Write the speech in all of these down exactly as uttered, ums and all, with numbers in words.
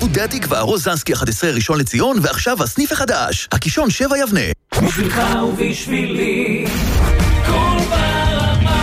יהודה תקווה, רוזנסקי אחת עשרה ראשון לציון, ועכשיו הסניף החדש, הקישון שבע יבנה. בשבילך ובשבילי כל ברמה.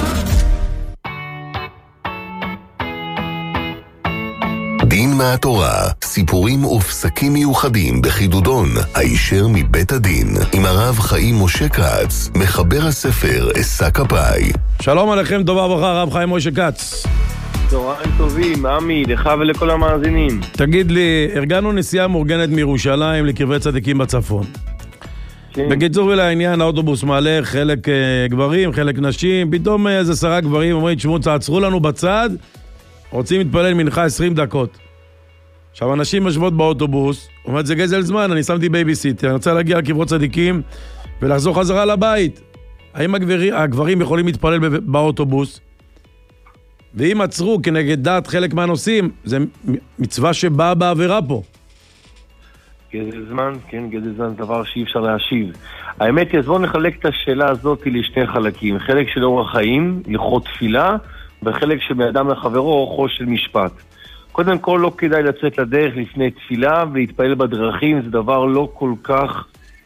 דין מהתורה, סיפורים ופסקים מיוחדים בחידודון, הישר מבית הדין, עם הרב חיים משה כץ, מחבר הספר אסא כפאי. שלום עליכם, טובה וברכה, הרב חיים משה כץ. צהריים טובים, עמי, לך ולכל המאזינים. תגיד לי, ארגנו נסיעה מאורגנת מירושלים לקרבי צדיקים בצפון. כן. בקיצור ולעניין, האוטובוס מעלה חלק uh, גברים, חלק נשים, פתאום uh, איזה עשרה גברים אומרים, תשמעו, תעצרו לנו בצד, רוצים להתפלל מנחה עשרים דקות. עכשיו, אנשים יושבות באוטובוס, אומרת, זה גזל זמן, אני שמתי בייביסיטר, אני רוצה להגיע לקברות צדיקים ולחזור חזרה לבית. האם הגברים, הגברים יכולים להתפלל באוטובוס? ואם עצרו כנגד דעת חלק מהנושאים, זה מצווה שבאה בעבירה פה. גזל זמן, כן, גזל זמן זה דבר שאי אפשר להשיב. האמת היא, אז בואו נחלק את השאלה הזאת לשני חלקים. חלק של אורח חיים, הלכות תפילה, וחלק של מאדם לחברו, אורחו של משפט. קודם כל, לא כדאי לצאת לדרך לפני תפילה, ולהתפעל בדרכים, זה דבר לא כל כך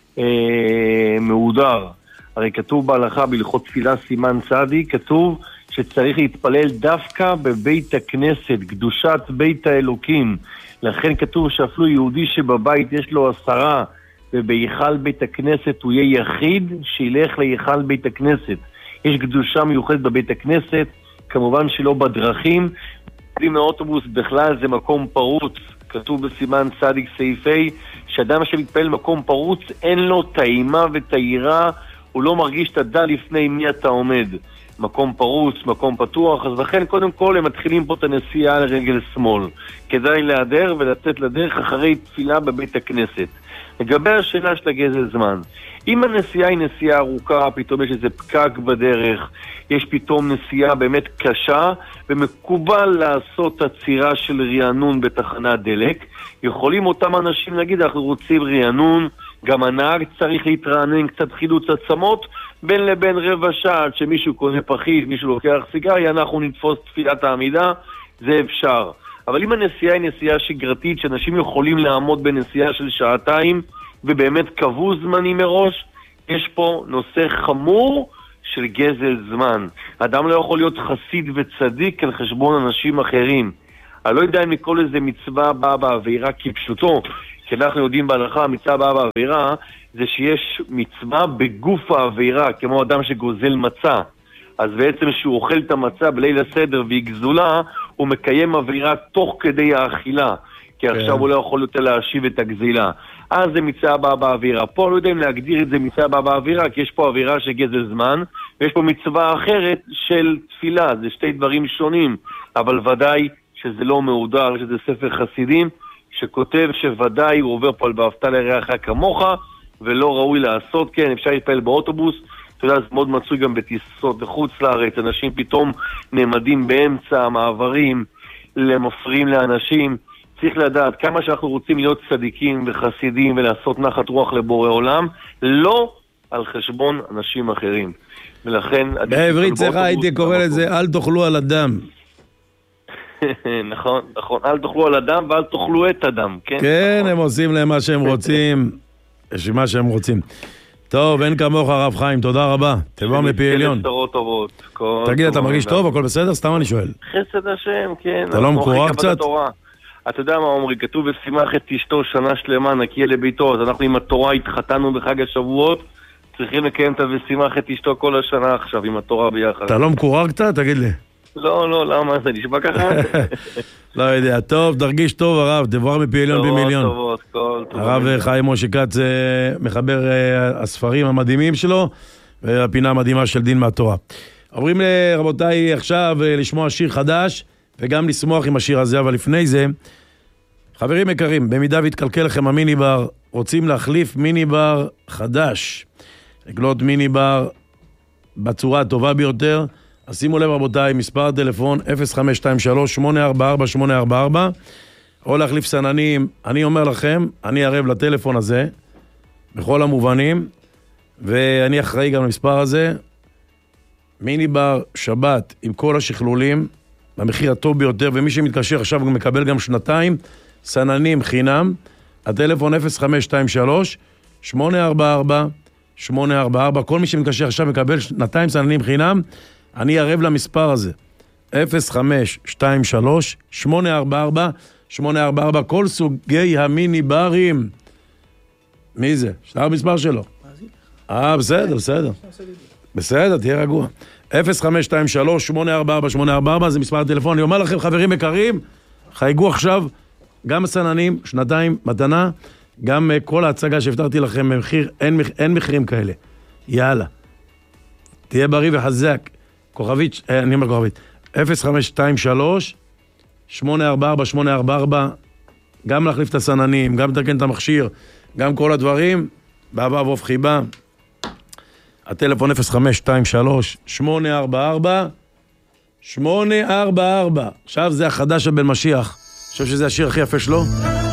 אה, מעודר. הרי כתוב בהלכה, בהלכות תפילה סימן צדי, כתוב שצריך להתפלל דווקא בבית הכנסת, קדושת בית האלוקים. לכן כתוב שאפילו יהודי שבבית יש לו עשרה, ובהיכל בית הכנסת הוא יהיה יחיד, שילך להיכל בית הכנסת. יש קדושה מיוחדת בבית הכנסת, כמובן שלא בדרכים. מהאוטובוס בכלל זה מקום פרוץ, כתוב בסימן צדיק סעיפי, שאדם שמתפעל מקום פרוץ, אין לו טעימה וטעירה, הוא לא מרגיש את הדל לפני מי אתה עומד. מקום פרוץ, מקום פתוח, אז לכן קודם כל הם מתחילים פה את הנסיעה לרגל שמאל. כדאי להדר ולצאת לדרך אחרי תפילה בבית הכנסת. לגבי השאלה של הגזל זמן, אם הנסיעה היא נסיעה ארוכה, פתאום יש איזה פקק בדרך, יש פתאום נסיעה באמת קשה, ומקובל לעשות עצירה של רענון בתחנת דלק, יכולים אותם אנשים להגיד, אנחנו רוצים רענון, גם הנהג צריך להתרענן קצת חילוץ עצמות, בין לבין רבע שעה, שמישהו קונה פחית, מישהו לוקח סיגריה, אנחנו נתפוס תפילת העמידה, זה אפשר. אבל אם הנסיעה היא נסיעה שגרתית, שאנשים יכולים לעמוד בנסיעה של שעתיים, ובאמת קבעו זמנים מראש, יש פה נושא חמור של גזל זמן. אדם לא יכול להיות חסיד וצדיק על חשבון אנשים אחרים. אני לא יודע אם לקרוא לזה מצווה באה בעבירה כפשוטו, כי אנחנו יודעים בהלכה, מצווה באה בעבירה, זה שיש מצווה בגוף העבירה, כמו אדם שגוזל מצה. אז בעצם שהוא אוכל את המצה בליל הסדר והיא גזולה, הוא מקיים עבירה תוך כדי האכילה, כי כן. עכשיו הוא לא יכול יותר להשיב את הגזילה. אז זה מצווה באה בעבירה. פה לא יודעים להגדיר את זה מצווה באה בעבירה, כי יש פה עבירה של גזל זמן, ויש פה מצווה אחרת של תפילה, זה שתי דברים שונים, אבל ודאי שזה לא מעודר, שזה ספר חסידים, שכותב שוודאי הוא עובר פה על ואהבת לרעך כמוך, ולא ראוי לעשות, כן, אפשר להתפעל באוטובוס, אתה יודע, זה מאוד מצוי גם בטיסות לחוץ לארץ, אנשים פתאום נעמדים באמצע המעברים, למפריעים לאנשים, צריך לדעת כמה שאנחנו רוצים להיות צדיקים וחסידים ולעשות נחת רוח לבורא עולם, לא על חשבון אנשים אחרים. ולכן... בעברית צריכה הייתי קורא לזה, אל תאכלו על אדם. נכון, נכון, אל תאכלו על אדם ואל תאכלו את אדם, כן? כן, הם עושים להם מה שהם רוצים, יש מה שהם רוצים. טוב, אין כמוך הרב חיים, תודה רבה. תבוא מפי עליון. תגיד, אתה מרגיש טוב? הכל בסדר? סתם אני שואל. חסד השם, כן. אתה לא מקורר קצת? אתה יודע מה אומרים, כתוב ושימח את אשתו שנה שלמה נקיה לביתו, אז אנחנו עם התורה התחתנו בחג השבועות, צריכים לקיים את ושימח את אשתו כל השנה עכשיו עם התורה ביחד. אתה לא מקורר קצת? תגיד לי. לא, לא, למה? זה נשמע ככה? לא יודע, טוב, תרגיש טוב הרב, דבר מפי עליון במיליון. טובות, טובות, כל הרב חיים משה כץ מחבר הספרים המדהימים שלו, והפינה המדהימה של דין מהתורה. אומרים לרבותיי עכשיו לשמוע שיר חדש, וגם לשמוח עם השיר הזה, אבל לפני זה, חברים יקרים, במידה והתקלקל לכם המיני בר, רוצים להחליף מיני בר חדש, לקלוט מיני בר בצורה הטובה ביותר, אז שימו לב רבותיי, מספר הטלפון אפס חמש שתיים שלוש שמונה ארבע ארבע שמונה ארבע ארבע, או להחליף סננים. אני אומר לכם, אני ערב לטלפון הזה, בכל המובנים, ואני אחראי גם למספר הזה, מיני בר שבת עם כל השכלולים, במחיר הטוב ביותר, ומי שמתקשר עכשיו מקבל גם שנתיים, סננים חינם, הטלפון אפס חמש שתיים שלוש שמונה ארבע ארבע שמונה ארבע ארבע, כל מי שמתקשר עכשיו מקבל שנתיים סננים חינם, אני ערב למספר הזה, אפס חמש שתיים שלוש שמונה ארבע ארבע שמונה ארבע ארבע, כל סוגי המיני ברים. מי זה? שאר המספר שלו. אה, בסדר, בסדר. בסדר, תהיה רגוע. אפס חמש שתיים שלוש שמונה ארבע ארבע שמונה ארבע ארבע, זה מספר הטלפון. אני אומר לכם, חברים יקרים, חייגו עכשיו גם הסננים, שנתיים מתנה, גם כל ההצגה שהפתרתי לכם, מחיר, אין, אין מחירים כאלה. יאללה. תהיה בריא וחזק. כוכבית, אני אומר כוכבית, אפס חמש שתיים שלוש שמונה ארבע ארבע שמונה ארבע ארבע, גם להחליף את הסננים, גם לתקן את המכשיר, גם כל הדברים, באהבה ובאוב חיבה. הטלפון אפס חמש שתיים שלוש שמונה ארבע ארבע שמונה ארבע ארבע. עכשיו זה החדש של בן משיח. אני חושב שזה השיר הכי יפה שלו.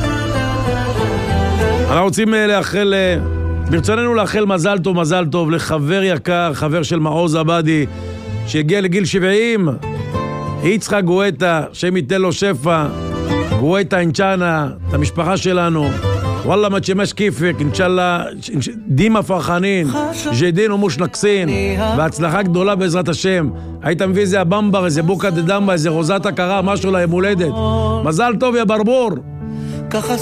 אנחנו רוצים לאחל, ברצוננו לאחל מזל טוב, מזל טוב לחבר יקר, חבר של מעוז עבדי, שהגיע לגיל שבעים, יצחק גואטה, שם ייתן לו שפע, גואטה אינצ'אנה, את המשפחה שלנו. וואלה, מה תשמש כיפק, אינשאללה, דימה פרחנין, ג'דין ומוש נקסין, והצלחה גדולה בעזרת השם. היית מביא איזה הבמבר, איזה בוקה דדמבה, איזה רוזת הכרה, משהו להם הולדת. מזל טוב, יא ברבור.